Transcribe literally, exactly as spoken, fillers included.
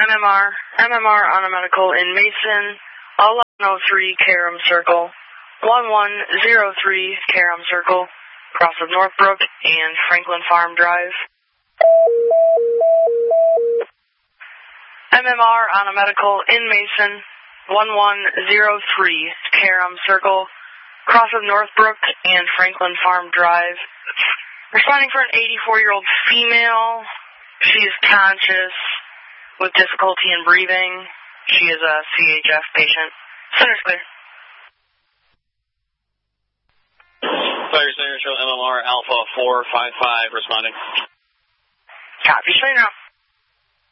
M M R. M M R on a medical in Mason, eleven oh three Karam Circle, one one zero three Karam Circle, cross of Northbrook and Franklin Farm Drive. M M R on a medical in Mason, one one zero three Karam Circle, cross of Northbrook and Franklin Farm Drive. Responding for an eighty-four-year-old female. She is conscious with difficulty in breathing. She is a C H F patient. Center's clear. Fire Center, show M M R Alpha four five five responding. Copy, stay now.